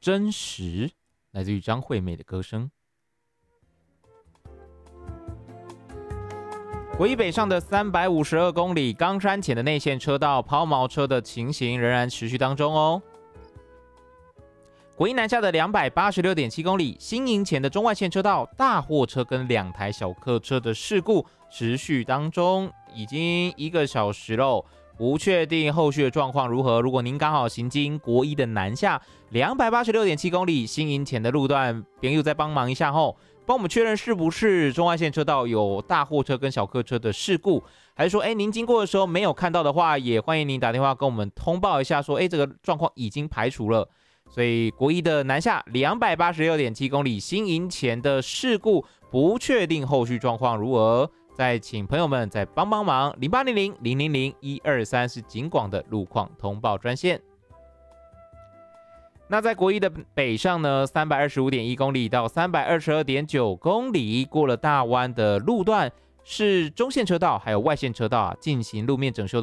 真实，来自于张惠妹的歌声。国一北上的352公里，冈山前的内线车道抛锚车的情形仍然持续当中哦。国一南下的286.7公里，新营前的中外线车道大货车跟2台小客车的事故持续当中，已经1个小时喽，不确定后续的状况如何。如果您刚好行经国一的南下286.7公里，新营前的路段，朋友再帮忙一下后，帮我们确认是不是中外线车道有大货车跟小客车的事故，还是说您经过的时候没有看到的话，也欢迎您打电话跟我们通报一下说这个状况已经排除了。所以国一的南下286.7公里，新营前的事故不确定后续状况如何，再请朋友们再帮忙0800-000-123是警广的路况通报专线。那在国一的北上呢，325.1公里到322.9公里，过了大湾的路段是中线车道还有外线车道进行路面整修